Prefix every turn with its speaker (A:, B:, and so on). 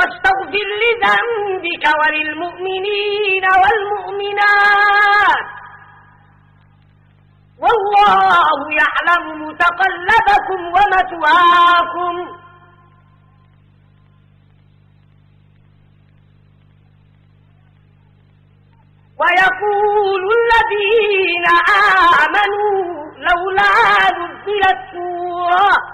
A: واستغفر لذنبك وللمؤمنين والمؤمنات والله يعلم متقلبكم ومثواكم ويقول الذين آمنوا لولا نزلت سورة